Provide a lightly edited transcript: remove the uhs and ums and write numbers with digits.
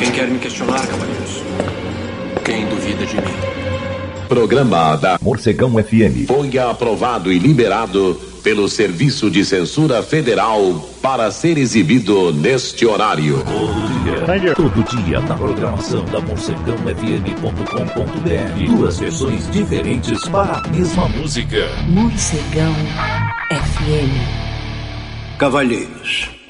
Quem quer me questionar, cavalheiros? Quem duvida de mim? Programa da Morcegão FM foi aprovado e liberado pelo Serviço de Censura Federal para ser exibido neste horário. Todo dia na programação da morcegãofm.com.br. Duas versões diferentes para a mesma música. Morcegão FM. Cavalheiros,